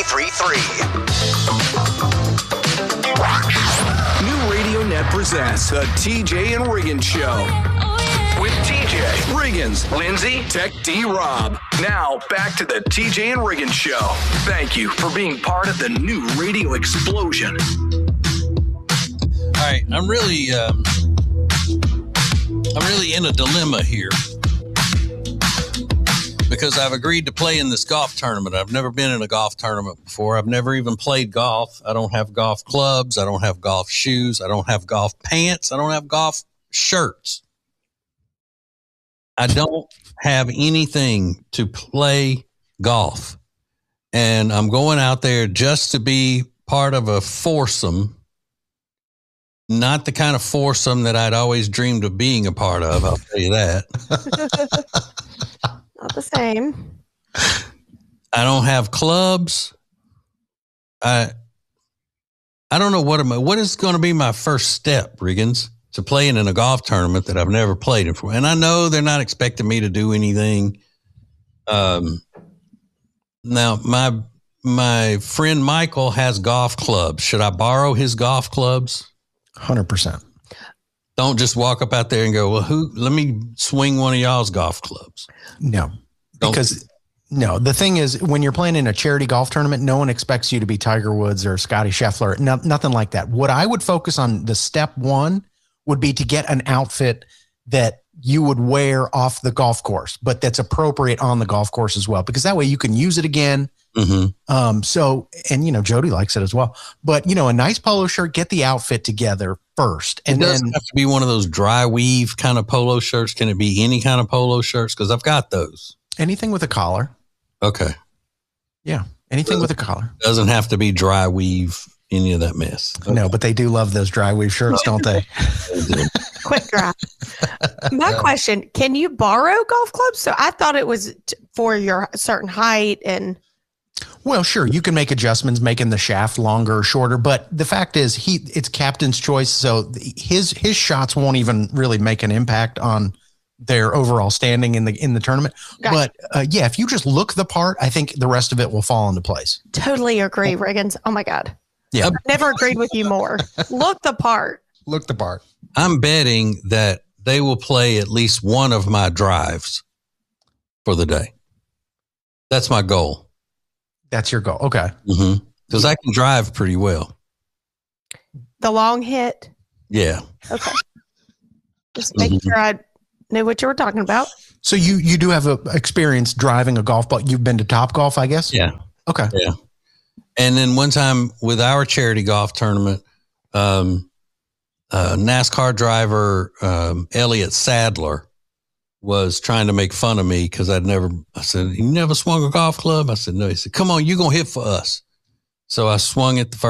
93.3. New Radio Net presents the TJ and Riggins Show. With TJ, Riggins, Lindsay, Tech D Rob. Now, back to the TJ and Riggins Show. Thank you for being part of the new radio explosion. All right, I'm really in a dilemma here because I've agreed to play in this golf tournament. I've never been in a golf tournament before. I've never even played golf. I don't have golf clubs. I don't have golf shoes. I don't have golf pants. I don't have golf shirts. I don't have anything to play golf. And I'm going out there just to be part of a foursome. Not the kind of foursome that I'd always dreamed of being a part of, I'll tell you that. Not the same. I don't have clubs. I don't know what is going to be my first step, Riggins, to playing in a golf tournament that I've never played in for. And I know they're not expecting me to do anything. Now my friend Michael has golf clubs. Should I borrow his golf clubs? 100%. Don't just walk up out there and go, well, let me swing one of y'all's golf clubs. No, because the thing is, when you're playing in a charity golf tournament, no one expects you to be Tiger Woods or Scotty Scheffler. Nothing like that. What I would focus on, the step one would be to get an outfit that you would wear off the golf course, but that's appropriate on the golf course as well, because that way you can use it again. Mm-hmm. Jody likes it as well, but a nice polo shirt, get the outfit together first. And it doesn't have to be one of those dry weave kind of polo shirts. Can it be any kind of polo shirts? Cause I've got those. Anything with a collar. Okay. Yeah. Anything with a collar. Doesn't have to be dry weave, any of that mess. Okay. No, but they do love those dry weave shirts, don't they? Quick dry. My question, can you borrow golf clubs? So I thought it was for your certain height and... Well, sure. You can make adjustments, making the shaft longer or shorter, but the fact is it's captain's choice. So his shots won't even really make an impact on their overall standing in the tournament. Gotcha. But if you just look the part, I think the rest of it will fall into place. Totally agree, Riggins. Oh my God. Yeah. I've never agreed with you more. Look the part. Look the part. I'm betting that they will play at least one of my drives for the day. That's my goal. That's your goal. Okay. Mm-hmm. Because I can drive pretty well. The long hit? Yeah. Okay. Just making sure I knew what you were talking about. So you do have experience driving a golf ball. You've been to Top Golf, I guess? Yeah. Okay. Yeah. And then one time with our charity golf tournament, NASCAR driver Elliott Sadler was trying to make fun of me because I said, you never swung a golf club? I said, no. He said, come on, you're going to hit for us. So I swung it the first